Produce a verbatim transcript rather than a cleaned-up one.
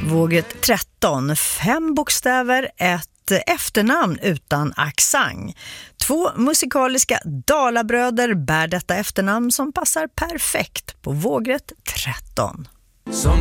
Vågrätt tretton, fem bokstäver, ett efternamn utan accent. Två musikaliska dalabröder bär detta efternamn som passar perfekt på vågrätt tretton. Som